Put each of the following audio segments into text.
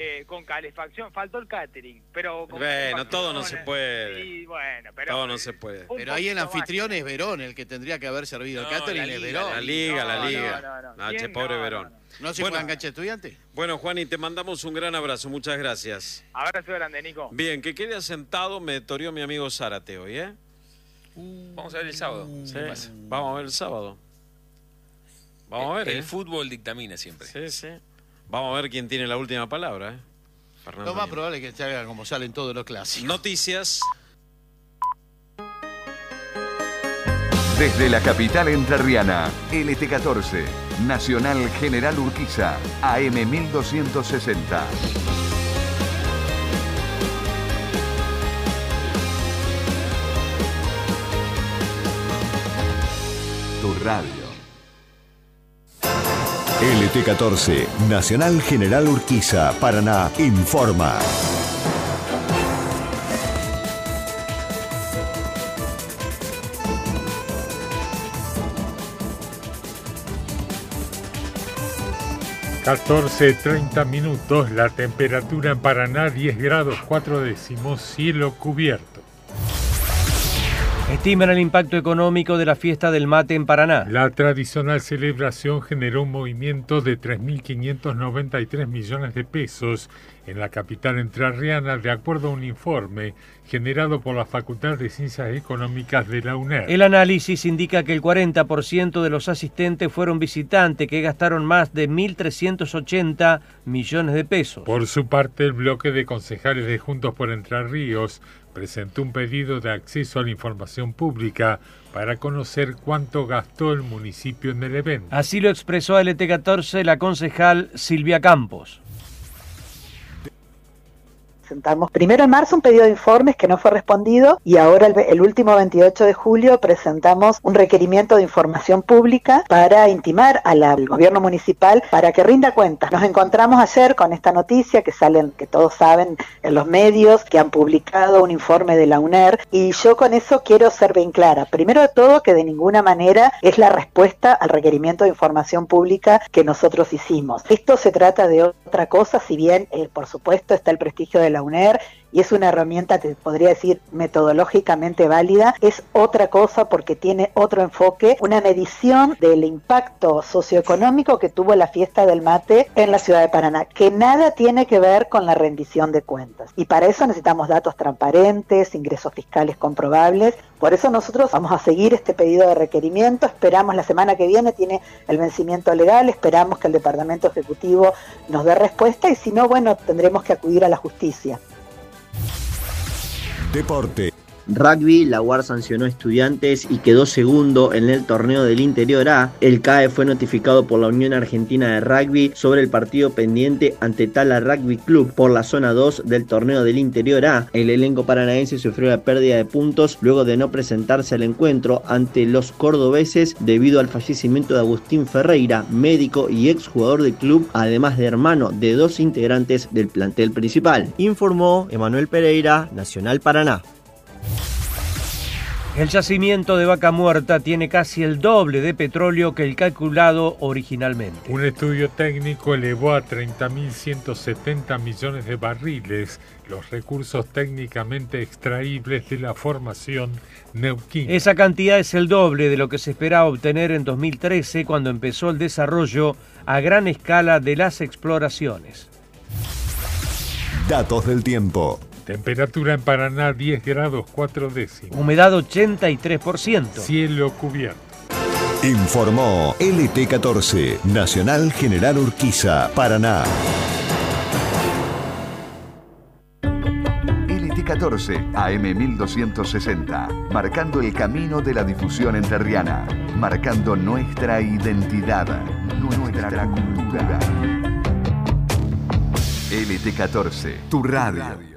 con calefacción, faltó el catering, pero con Bueno, todo no se puede. Sí, bueno, pero todo no se puede. Pero ahí el anfitrión es Verón, el que tendría que haber servido el catering es Verón. La liga. No, Che, pobre Verón. ¿No se juega en cancha estudiante? Bueno, Juani, te mandamos un gran abrazo. Muchas gracias. Abrazo grande, Nico. Bien, que quede asentado, me toreó mi amigo Zárate hoy, ¿eh? Vamos a ver el sábado. Sí, vamos a ver el sábado. Vamos a ver, El fútbol dictamina siempre. Sí. Vamos a ver quién tiene la última palabra, ¿eh? Fernando Lo más Niño. probable es que se haga como salen todos los clásicos. Noticias. Desde la capital entrerriana, LT14, Nacional General Urquiza, AM 1260. Tu radio. LT14, Nacional General Urquiza, Paraná, informa. (14:30), la temperatura en Paraná 10 grados 4 décimos, cielo cubierto. Estiman el impacto económico de la fiesta del mate en Paraná. La tradicional celebración generó un movimiento de 3.593 millones de pesos en la capital entrerriana, de acuerdo a un informe generado por la Facultad de Ciencias Económicas de la UNED. El análisis indica que el 40% de los asistentes fueron visitantes que gastaron más de 1.380 millones de pesos. Por su parte, el bloque de concejales de Juntos por Entre Ríos presentó un pedido de acceso a la información pública para conocer cuánto gastó el municipio en el evento. Así lo expresó a LT14 la concejal Silvia Campos. Presentamos primero en marzo un pedido de informes que no fue respondido y ahora el último 28 de julio presentamos un requerimiento de información pública para intimar al gobierno municipal para que rinda cuentas. Nos encontramos ayer con esta noticia que todos saben en los medios, que han publicado un informe de la UNER, y yo con eso quiero ser bien clara. Primero de todo, que de ninguna manera es la respuesta al requerimiento de información pública que nosotros hicimos. Esto se trata de otra cosa, si bien por supuesto está el prestigio de la UNER y es una herramienta, te podría decir, metodológicamente válida, es otra cosa porque tiene otro enfoque, una medición del impacto socioeconómico que tuvo la fiesta del mate en la ciudad de Paraná, que nada tiene que ver con la rendición de cuentas. Y para eso necesitamos datos transparentes, ingresos fiscales comprobables. Por eso nosotros vamos a seguir este pedido de requerimiento, esperamos la semana que viene, tiene el vencimiento legal, esperamos que el Departamento Ejecutivo nos dé respuesta y si no, bueno, tendremos que acudir a la justicia. Deporte. Rugby, la UAR sancionó a Estudiantes y quedó segundo en el torneo del Interior A. El CAE fue notificado por la Unión Argentina de Rugby sobre el partido pendiente ante Tala Rugby Club por la zona 2 del torneo del Interior A. El elenco paranaense sufrió la pérdida de puntos luego de no presentarse al encuentro ante los cordobeses debido al fallecimiento de Agustín Ferreira, médico y exjugador del club, además de hermano de 2 integrantes del plantel principal. Informó Emanuel Pereira, Nacional Paraná. El yacimiento de Vaca Muerta tiene casi el doble de petróleo que el calculado originalmente. Un estudio técnico elevó a 30.170 millones de barriles los recursos técnicamente extraíbles de la formación neuquina. Esa cantidad es el doble de lo que se esperaba obtener en 2013, cuando empezó el desarrollo a gran escala de las exploraciones. Datos del tiempo. Temperatura en Paraná 10 grados 4 décimos. Humedad 83%. Cielo cubierto. Informó LT14, Nacional General Urquiza, Paraná. LT14, AM 1260, marcando el camino de la difusión entrerriana, marcando nuestra identidad, nuestra cultura. LT14, tu radio.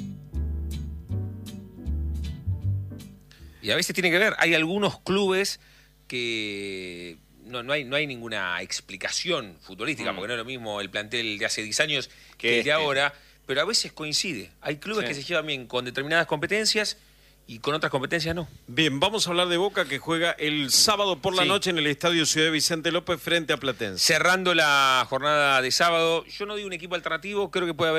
Y a veces tiene que ver, hay algunos clubes que no hay ninguna explicación futbolística, porque no es lo mismo el plantel de hace 10 años que el de ahora, pero a veces coincide. Hay clubes que se llevan bien con determinadas competencias y con otras competencias no. Bien, vamos a hablar de Boca, que juega el sábado por la Sí. noche en el Estadio Ciudad Vicente López frente a Platense. Cerrando la jornada de sábado, yo no digo un equipo alternativo, creo que puede haber